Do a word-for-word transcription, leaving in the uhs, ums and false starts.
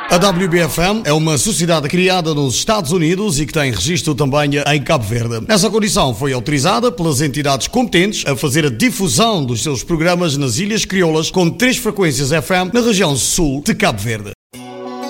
A W B F M é uma sociedade criada nos Estados Unidos e que tem registro também em Cabo Verde. Nessa condição foi autorizada pelas entidades competentes a fazer a difusão dos seus programas nas Ilhas Crioulas com três frequências F M na região sul de Cabo Verde.